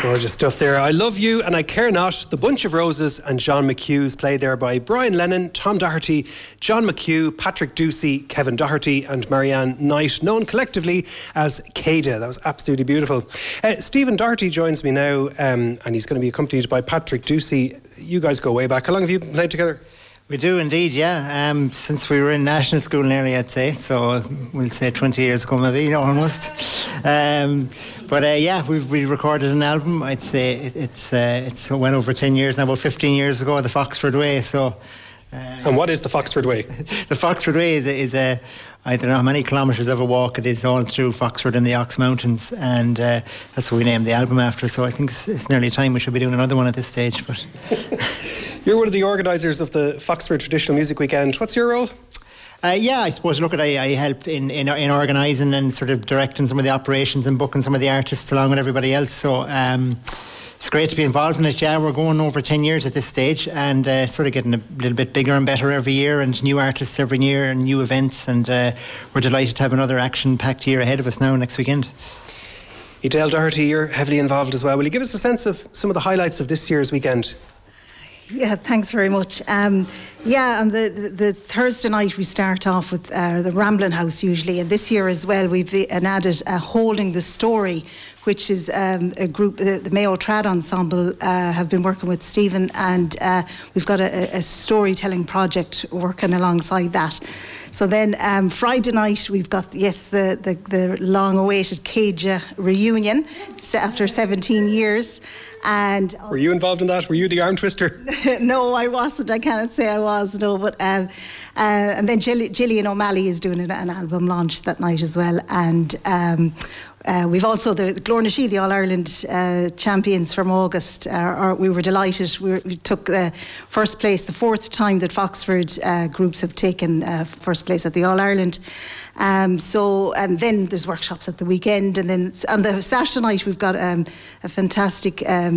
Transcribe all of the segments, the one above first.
Gorgeous stuff there. I Love You and I Care Not, The Bunch of Roses and John McHugh's, played there by Brian Lennon, Tom Doherty, John McHugh, Patrick Ducey, Kevin Doherty and Marianne Knight, known collectively as Cada. That was absolutely beautiful. Stephen Doherty joins me now, and he's going to be accompanied by Patrick Ducey. You guys go way back. How long have you played together? We do indeed, yeah. Since we were in national school nearly, I'd say. So we'll say 20 years ago maybe, almost. Yeah, we recorded an album. I'd say it's well over 10 years now, about 15 years ago, the Foxford Way. So. And what is the Foxford Way? The Foxford Way is a I don't know how many kilometres of a walk it is all through Foxford and the Ox Mountains, and that's what we named the album after. So I think it's nearly time we should be doing another one at this stage. But you're one of the organisers of the Foxford Traditional Music Weekend. What's your role? I suppose, look, I help in organising and sort of directing some of the operations and booking some of the artists along with everybody else. So it's great to be involved in it. Yeah, we're going over 10 years at this stage, and sort of getting a little bit bigger and better every year, and new artists every year and new events, and we're delighted to have another action-packed year ahead of us now next weekend. Edel Doherty, you're heavily involved as well. Will you give us a sense of some of the highlights of this year's weekend? Yeah, thanks very much. On the Thursday night we start off with the Ramblin' House usually, and this year as well we've added Holding the Story, which is a group, the Mayo Trad Ensemble have been working with Stephen, and we've got a storytelling project working alongside that. So then Friday night we've got, the long-awaited Céide reunion after 17 years. And were you involved in that? Were you the arm twister? No, I wasn't. I cannot say I was, no. But and then Gillian O'Malley is doing an album launch that night as well. And we've also the Glornachie, the All-Ireland champions from August. We were delighted. We took first place, the fourth time that Foxford groups have taken first place at the All-Ireland. And then there's workshops at the weekend, and then on the Saturday night we've got a fantastic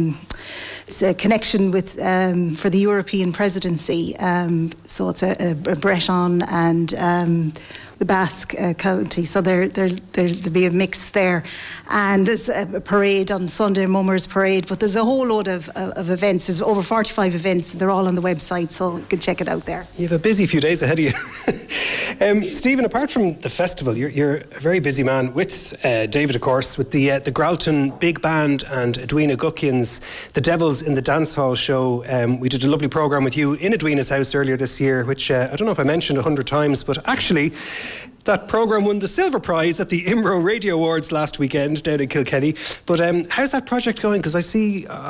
connection with for the European presidency. So it's a Breton and the Basque county, so there'll be a mix there, and there's a parade on Sunday, Mummers Parade, but there's a whole load of events. There's over 45 events, and they're all on the website, so you can check it out there. You have a busy few days ahead of you. Stephen, apart from the festival, you're a very busy man with David, of course, with the Gralton Big Band and Edwina Guckian's The Devils in the Dance Hall show. We did a lovely programme with you in Edwina's house earlier this year, which I don't know if I mentioned 100 times, but actually that programme won the silver prize at the IMRO Radio Awards last weekend down in Kilkenny. But how's that project going? Because I see